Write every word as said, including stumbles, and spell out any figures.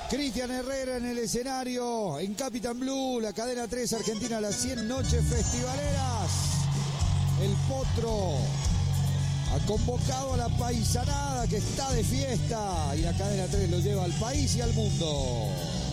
Cristian Herrera en el escenario, en Capitán Blue, la cadena tres Argentina, las cien noches festivaleras. El Potro ha convocado a la paisanada que está de fiesta y la cadena tres lo lleva al país y al mundo.